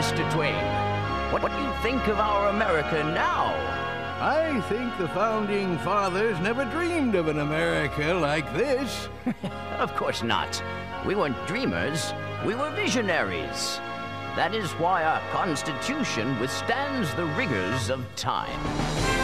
Mr. Twain. What do you think of our America now? I think the Founding Fathers never dreamed of an America like this. Of course not. We weren't dreamers, we were visionaries. That is why our Constitution withstands the rigors of time.